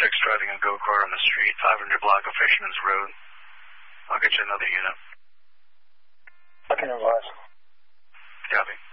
subject's driving a go-kart on the street, 500 block of Fisherman's Road. I'll get you another unit. Okay, advise. Copy.